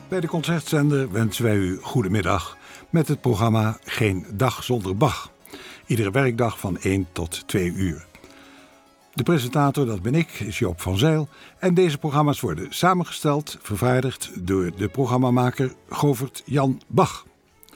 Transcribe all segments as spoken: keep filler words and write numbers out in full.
Bij de Concertzender wensen wij u goedemiddag met het programma Geen Dag Zonder Bach. Iedere werkdag van één tot twee uur. De presentator, dat ben ik, is Joop van Zijl. En deze programma's worden samengesteld, vervaardigd door de programmamaker Govert Jan Bach.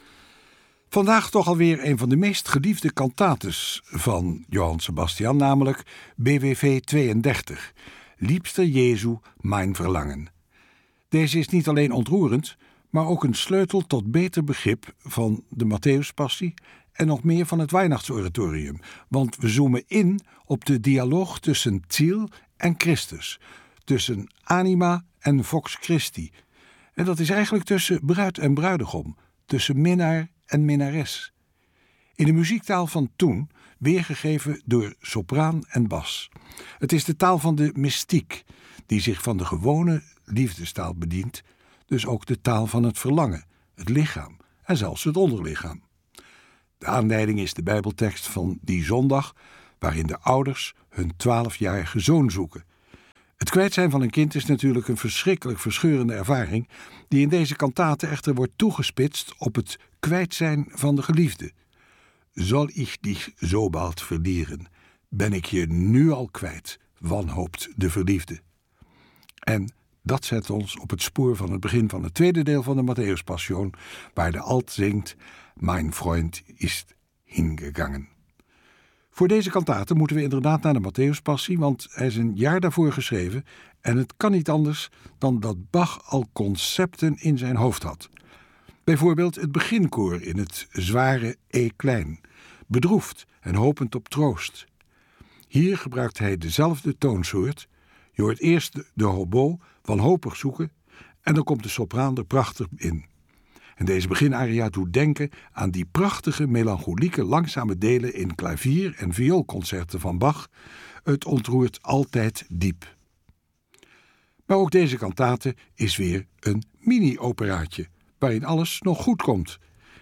Vandaag toch alweer een van de meest geliefde cantates van Johann Sebastian, namelijk B W V tweeëndertig, Liebster Jesu, mijn verlangen. Deze is niet alleen ontroerend, maar ook een sleutel tot beter begrip van de Matthäuspassie en nog meer van het Weihnachtsoratorium, want we zoomen in op de dialoog tussen Ziel en Christus, tussen anima en vox Christi. En dat is eigenlijk tussen bruid en bruidegom, tussen minnaar en minnares. In de muziektaal van toen, weergegeven door sopraan en bas. Het is de taal van de mystiek, die zich van de gewone liefdestaal bedient, dus ook de taal van het verlangen, het lichaam en zelfs het onderlichaam. De aanleiding is de Bijbeltekst van die zondag, waarin de ouders hun twaalfjarige zoon zoeken. Het kwijt zijn van een kind is natuurlijk een verschrikkelijk verscheurende ervaring, die in deze kantate echter wordt toegespitst op het kwijt zijn van de geliefde. Zal ich dich so bald verlieren? Ben ik je nu al kwijt, wanhoopt de verliefde. En dat zet ons op het spoor van het begin van het tweede deel van de Matthäuspassion, waar de alt zingt, Mein Freund ist hingegangen. Voor deze kantate moeten we inderdaad naar de Matthäuspassie, want hij is een jaar daarvoor geschreven en het kan niet anders dan dat Bach al concepten in zijn hoofd had. Bijvoorbeeld het beginkoor in het zware E-klein, bedroefd en hopend op troost. Hier gebruikt hij dezelfde toonsoort. Je hoort eerst de hobo wanhopig zoeken en dan komt de sopraan er prachtig in. En deze beginaria doet denken aan die prachtige, melancholieke, langzame delen in klavier- en vioolconcerten van Bach. Het ontroert altijd diep. Maar ook deze kantate is weer een mini-operaatje, waarin alles nog goed komt.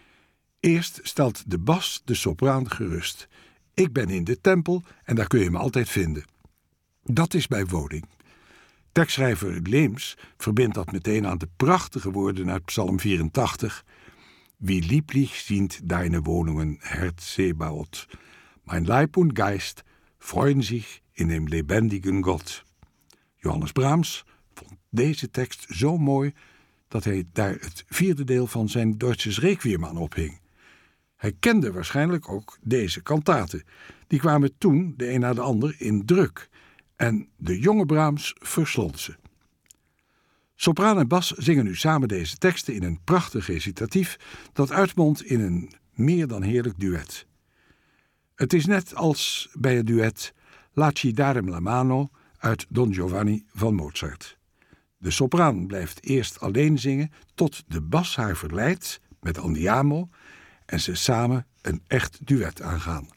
Eerst stelt de bas de sopraan gerust. Ik ben in de tempel en daar kun je me altijd vinden. Dat is bij Woding. Tekstschrijver Leems verbindt dat meteen aan de prachtige woorden uit Psalm vierentachtig. Wie lieblich sind deine Wohnungen, Herr Zebaoth. Mein Leib und Geist freuen sich in dem lebendigen Gott. Johannes Brahms vond deze tekst zo mooi dat hij daar het vierde deel van zijn Deutsches Requiem aan ophing. Hij kende waarschijnlijk ook deze kantaten. Die kwamen toen, de een na de ander, in druk. En de jonge Brahms verslond ze. Sopraan en bas zingen nu samen deze teksten in een prachtig recitatief dat uitmondt in een meer dan heerlijk duet. Het is net als bij het duet Lasci darem la mano uit Don Giovanni van Mozart. De sopraan blijft eerst alleen zingen tot de bas haar verleidt met Andiamo en ze samen een echt duet aangaan.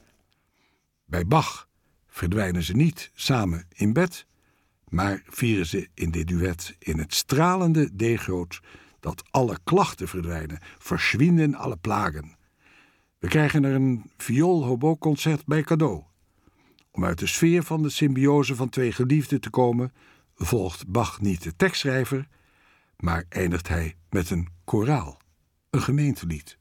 Bij Bach verdwijnen ze niet samen in bed, maar vieren ze in dit duet in het stralende D-groot dat alle klachten verdwijnen, verschwinden alle plagen. We krijgen er een viool-hobo-concert bij cadeau. Om uit de sfeer van de symbiose van twee geliefden te komen, volgt Bach niet de tekstschrijver, maar eindigt hij met een koraal, een gemeentelied.